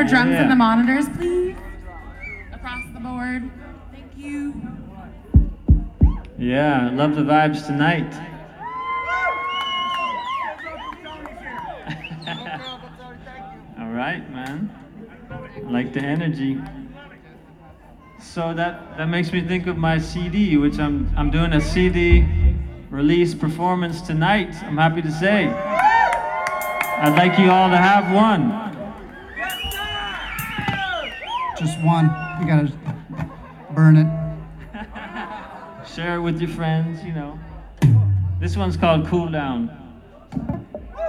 more drums in the monitors, please. Across the board. Thank you. Yeah, love the vibes tonight. All right, man. I like the energy. So that makes me think of my CD, which I'm doing a CD release performance tonight. I'm happy to say. I'd like you all to have one. Just one. You gotta burn it. Share it with your friends, you know. This one's called Cool Down.